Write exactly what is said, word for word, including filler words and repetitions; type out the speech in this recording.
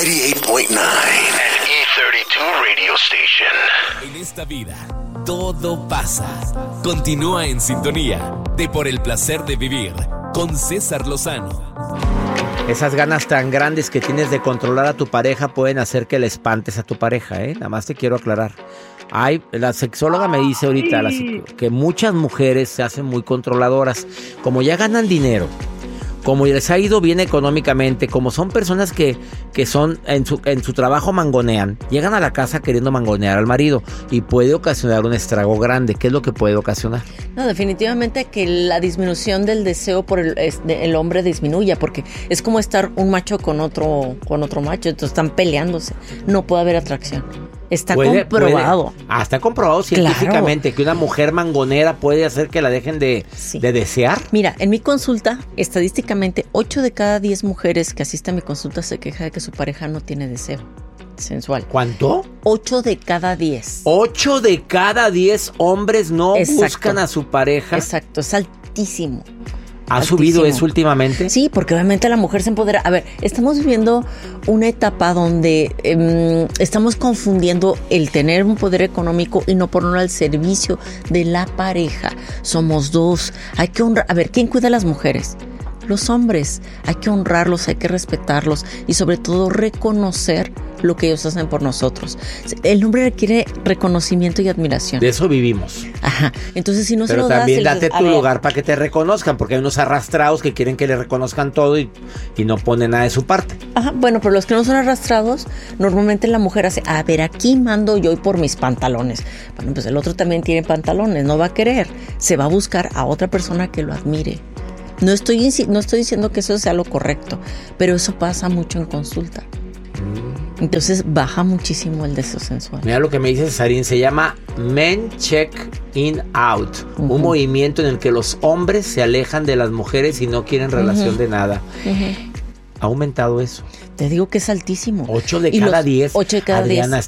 noventa y ocho punto nueve. An E treinta y dos radio station. En esta vida, todo pasa. Continúa en sintonía de Por el Placer de Vivir con César Lozano. Esas ganas tan grandes que tienes de controlar a tu pareja pueden hacer que le espantes a tu pareja, ¿eh? Nada más te quiero aclarar. Hay, la sexóloga me dice ahorita la, que muchas mujeres se hacen muy controladoras. Como ya ganan dinero, como les ha ido bien económicamente, como son personas que, que son en su, en su trabajo mangonean, llegan a la casa queriendo mangonear al marido y puede ocasionar un estrago grande. ¿Qué es lo que puede ocasionar? No, definitivamente que la disminución del deseo por el, el hombre disminuya, porque es como estar un macho con otro, con otro macho, entonces están peleándose, no puede haber atracción. Está puede, comprobado. Puede, ah, está comprobado científicamente, claro, que una mujer mangonera puede hacer que la dejen de, sí. de desear. Mira, en mi consulta, estadísticamente, ocho de cada diez mujeres que asisten a mi consulta se queja de que su pareja no tiene deseo sensual. ¿Cuánto? ocho de cada diez. ocho de cada diez hombres no Exacto. buscan a su pareja. Exacto, es altísimo. ¿Ha Altísimo. subido eso últimamente? Sí, porque obviamente la mujer se empodera. A ver, estamos viviendo una etapa donde eh, estamos confundiendo el tener un poder económico y no ponerlo al servicio de la pareja. Somos dos. Hay que honrar. A ver, ¿quién cuida a las mujeres? Los hombres. Hay que honrarlos, hay que respetarlos y sobre todo reconocer lo que ellos hacen por nosotros. El hombre requiere reconocimiento y admiración. De eso vivimos. Ajá. Entonces, si no Pero se lo das... también date dices, tu ver, lugar para que te reconozcan, porque hay unos arrastrados que quieren que le reconozcan todo y, y no ponen nada de su parte. Ajá, bueno, pero los que no son arrastrados, normalmente la mujer hace, a ver, aquí mando yo y por mis pantalones. Bueno, pues el otro también tiene pantalones, no va a querer. Se va a buscar a otra persona que lo admire. No estoy, no estoy diciendo que eso sea lo correcto, pero eso pasa mucho en consulta. Entonces baja muchísimo el deseo sensual. Mira lo que me dice Cesarín, se llama Men Check In Out, uh-huh. un movimiento en el que los hombres se alejan de las mujeres y no quieren relación uh-huh. de nada. Uh-huh. Ha aumentado eso. Te digo que es altísimo. ocho de cada diez. ocho de cada Adriana, diez.